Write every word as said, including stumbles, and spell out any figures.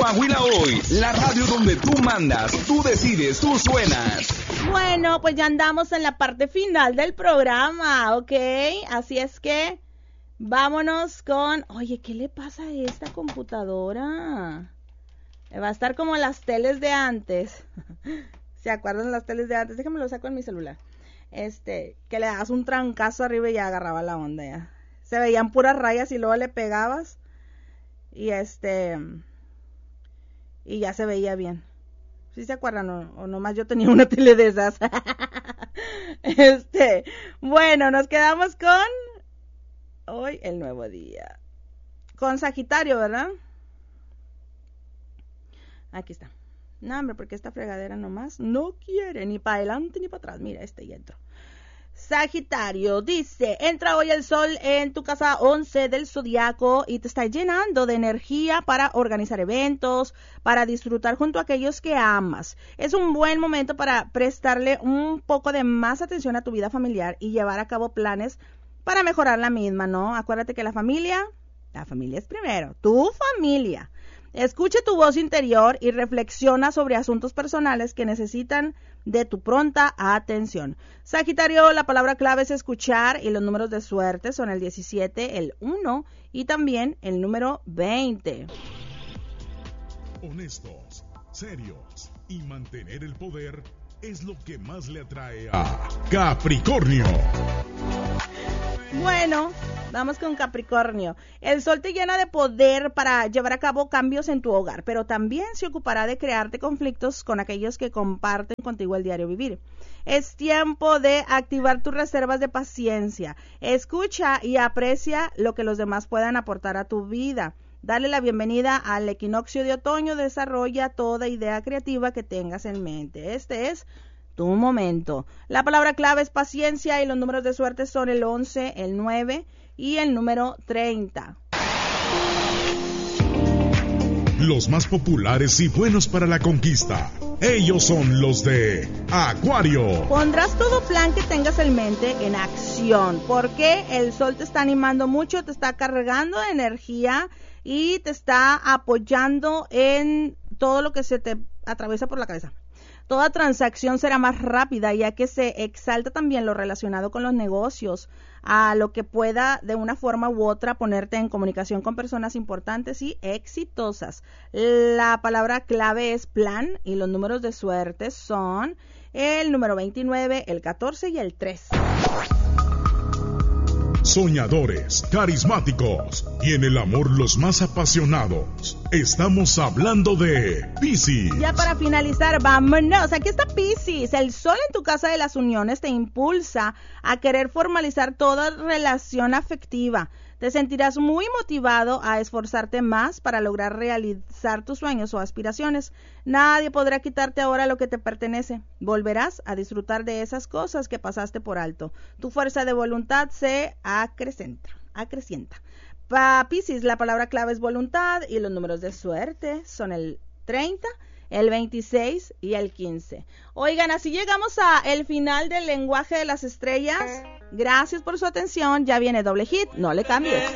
Coahuila Hoy, la radio donde tú mandas, tú decides, tú suenas. Bueno, pues ya andamos en la parte final del programa, ¿ok? Así es que vámonos con... Oye, ¿qué le pasa a esta computadora? Va a estar como las teles de antes. ¿Se acuerdan las teles de antes? Déjame lo saco en mi celular. Este, que le das un trancazo arriba y ya agarraba la onda ya. Se veían puras rayas y luego le pegabas. Y este... Y ya se veía bien. ¿Sí se acuerdan? O, o nomás yo tenía una tele de esas. Este, bueno, nos quedamos con hoy el nuevo día. Con Sagitario, ¿verdad? Aquí está. No, hombre, porque esta fregadera nomás no quiere ni para adelante ni para atrás. Mira, este ya entró. Sagitario dice, entra hoy el sol en tu casa once del zodiaco y te está llenando de energía para organizar eventos, para disfrutar junto a aquellos que amas. Es un buen momento para prestarle un poco de más atención a tu vida familiar y llevar a cabo planes para mejorar la misma, ¿no? Acuérdate que la familia, la familia es primero, tu familia. Escuche tu voz interior y reflexiona sobre asuntos personales que necesitan de tu pronta atención. Sagitario, la palabra clave es escuchar y los números de suerte son el diecisiete, el uno y también el número veinte. Honestos, serios y mantener el poder es lo que más le atrae a Capricornio. Bueno, vamos con Capricornio. El sol te llena de poder para llevar a cabo cambios en tu hogar, pero también se ocupará de crearte conflictos con aquellos que comparten contigo el diario vivir. Es tiempo de activar tus reservas de paciencia. Escucha y aprecia lo que los demás puedan aportar a tu vida. Dale la bienvenida al equinoccio de otoño. Desarrolla toda idea creativa que tengas en mente. Este es tu momento. La palabra clave es paciencia y los números de suerte son el once, el nueve y el número treinta. Los más populares y buenos para la conquista. Ellos son los de Acuario. Pondrás todo plan que tengas en mente en acción, porque el sol te está animando mucho, te está cargando de energía y te está apoyando en todo lo que se te atraviesa por la cabeza. Toda transacción será más rápida, ya que se exalta también lo relacionado con los negocios, a lo que pueda de una forma u otra ponerte en comunicación con personas importantes y exitosas. La palabra clave es plan y los números de suerte son el número veintinueve, el catorce y el tres. Soñadores, carismáticos y en el amor los más apasionados. Estamos hablando de Piscis. Ya para finalizar, vámonos. Aquí está Piscis. El sol en tu casa de las uniones te impulsa a querer formalizar toda relación afectiva. Te sentirás muy motivado a esforzarte más para lograr realizar tus sueños o aspiraciones. Nadie podrá quitarte ahora lo que te pertenece. Volverás a disfrutar de esas cosas que pasaste por alto. Tu fuerza de voluntad se acrecenta. acrecienta. Para Piscis, la palabra clave es voluntad y los números de suerte son el treinta, el veintiséis y el quince. Oigan, así llegamos a el final del lenguaje de las estrellas. Gracias por su atención. Ya viene doble hit. No le cambies.